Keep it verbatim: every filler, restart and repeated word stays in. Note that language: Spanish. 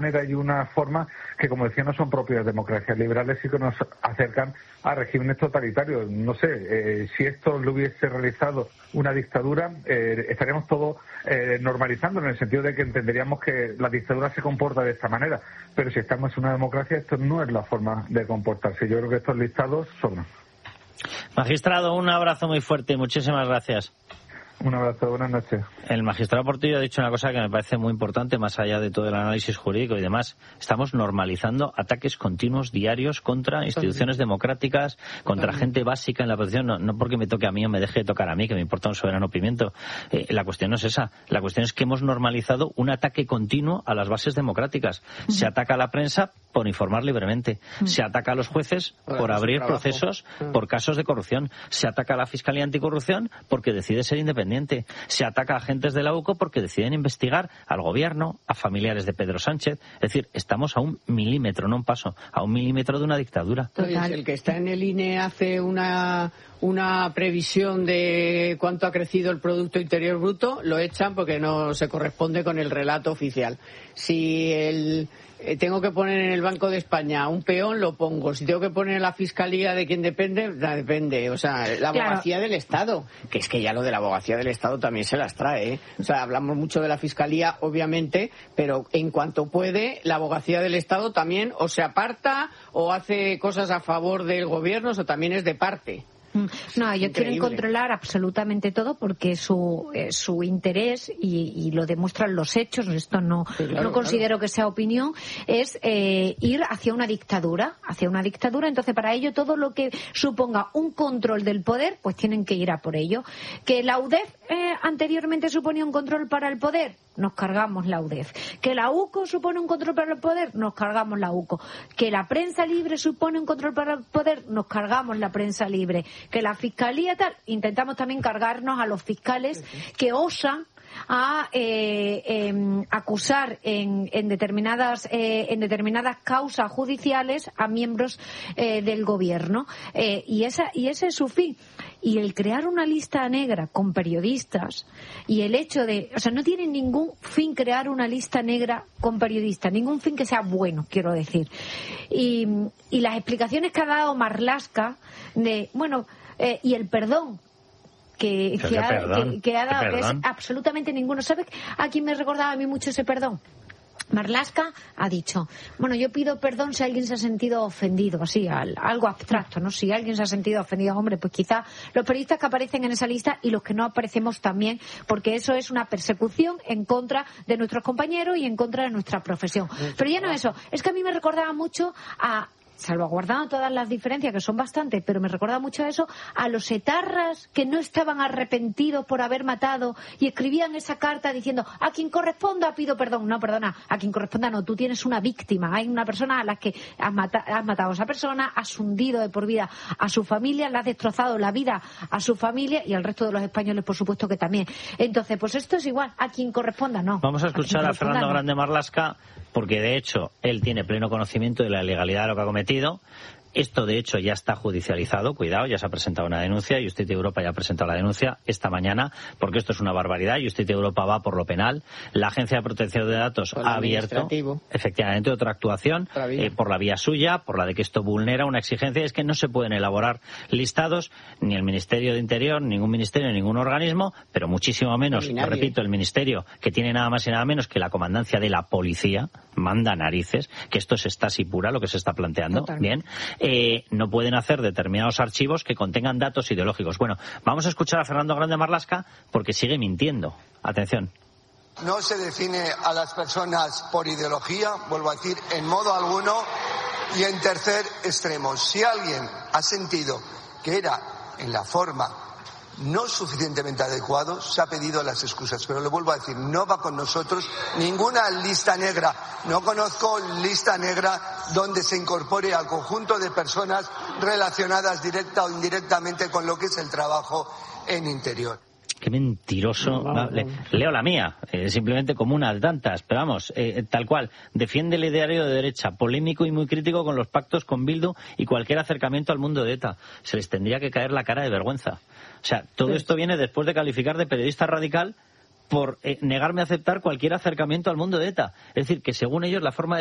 y una forma que, como decía, no son propias de democracias liberales y que nos acercan a regímenes totalitarios. No sé, eh, si esto lo hubiese realizado una dictadura, eh, estaríamos todos eh, normalizando, en el sentido de que entenderíamos que la dictadura se comporta de esta manera. Pero si estamos en una democracia, esto no es la forma de comportarse. Yo creo que estos listados sobran. Magistrado, un abrazo muy fuerte y muchísimas gracias. Un abrazo, buenas noches. El magistrado Portillo ha dicho una cosa que me parece muy importante, más allá de todo el análisis jurídico y demás. Estamos normalizando ataques continuos, diarios, contra instituciones democráticas, contra gente básica en la oposición. No, no porque me toque a mí o me deje de tocar a mí, que me importa un soberano pimiento. Eh, la cuestión no es esa. La cuestión es que hemos normalizado un ataque continuo a las bases democráticas. Uh-huh. Se ataca a la prensa por informar libremente. Uh-huh. Se ataca a los jueces por abrir procesos uh-huh. por casos de corrupción. Se ataca a la Fiscalía Anticorrupción porque decide ser independiente. Se ataca a agentes de la U C O porque deciden investigar al gobierno, a familiares de Pedro Sánchez. Es decir, estamos a un milímetro, no un paso, a un milímetro de una dictadura. Total. El que está en el I N E hace una, una previsión de cuánto ha crecido el Producto Interior Bruto, lo echan porque no se corresponde con el relato oficial. Si el... tengo que poner en el Banco de España un peón, lo pongo. Si tengo que poner en la Fiscalía de quien depende, depende. O sea, la abogacía claro. del Estado, que es que ya lo de la abogacía del Estado también se las trae, ¿eh? O sea, hablamos mucho de la Fiscalía, obviamente, pero en cuanto puede, la abogacía del Estado también o se aparta o hace cosas a favor del gobierno, o también es de parte. No, ellos quieren controlar absolutamente todo porque su eh, su interés, y, y lo demuestran los hechos, esto no, sí, claro, no considero claro. que sea opinión, es eh, ir hacia una dictadura, hacia una dictadura. Entonces, para ello, todo lo que suponga un control del poder, pues tienen que ir a por ello. Que la U D E F eh, anteriormente suponía un control para el poder, nos cargamos la U D E F. Que la U C O supone un control para el poder, nos cargamos la U C O. Que la prensa libre supone un control para el poder, nos cargamos la prensa libre. Que la Fiscalía tal, intentamos también cargarnos a los fiscales que osan a eh, eh, acusar en, en determinadas eh, en determinadas causas judiciales a miembros eh, del gobierno, eh, y esa y ese es su fin. Y el crear una lista negra con periodistas y el hecho de, o sea, no tiene ningún fin crear una lista negra con periodistas, ningún fin que sea bueno, quiero decir. Y, y las explicaciones que ha dado Marlaska de, bueno, eh, y el perdón que, que, ha, perdón, que, que ha dado, que es absolutamente ninguno. ¿Sabes a quién me recordaba a mí mucho ese perdón? Marlaska ha dicho, bueno, yo pido perdón si alguien se ha sentido ofendido, así, al, algo abstracto, ¿no? Si alguien se ha sentido ofendido, hombre, pues quizá los periodistas que aparecen en esa lista y los que no aparecemos también, porque eso es una persecución en contra de nuestros compañeros y en contra de nuestra profesión. Pero ya no eso, es que a mí me recordaba mucho a... salvaguardando todas las diferencias, que son bastantes, pero me recuerda mucho a eso, a los etarras que no estaban arrepentidos por haber matado y escribían esa carta diciendo, a quien corresponda pido perdón. No, perdona, a quien corresponda no, tú tienes una víctima, hay una persona a la que has, mata- has matado a esa persona, has hundido de por vida a su familia, le has destrozado la vida a su familia y al resto de los españoles, por supuesto que también. Entonces, pues esto es igual, a quien corresponda no. Vamos a escuchar a, a Fernando no. Grande Marlaska, porque de hecho él tiene pleno conocimiento de la ilegalidad de lo que ha cometido. Esto, de hecho, ya está judicializado. Cuidado, ya se ha presentado una denuncia. Justicia Europa ya ha presentado la denuncia esta mañana, porque esto es una barbaridad. Justicia Europa va por lo penal. La Agencia de Protección de Datos ha abierto, efectivamente, otra actuación eh, por la vía suya, por la de que esto vulnera una exigencia. Es que no se pueden elaborar listados, ni el Ministerio de Interior, ningún ministerio, ningún organismo, pero muchísimo menos, repito, el Ministerio, que tiene nada más y nada menos que la comandancia de la policía, manda narices, que esto es estasi pura lo que se está planteando. Total. Bien. Eh, no pueden hacer determinados archivos que contengan datos ideológicos. Bueno, vamos a escuchar a Fernando Grande Marlaska porque sigue mintiendo. Atención. No se define a las personas por ideología, vuelvo a decir, en modo alguno. Y en tercer extremo, si alguien ha sentido que era en la forma no suficientemente adecuado, se ha pedido las excusas. Pero le vuelvo a decir, no va con nosotros ninguna lista negra. No conozco lista negra donde se incorpore al conjunto de personas relacionadas directa o indirectamente con lo que es el trabajo en Interior. Qué mentiroso. No, le, leo la mía, eh, simplemente como una de tantas, pero vamos, eh, tal cual. Defiende el ideario de derecha, polémico y muy crítico con los pactos con Bildu y cualquier acercamiento al mundo de ETA. Se les tendría que caer la cara de vergüenza. O sea, todo esto viene después de calificar de periodista radical por eh, negarme a aceptar cualquier acercamiento al mundo de ETA. Es decir, que según ellos la forma de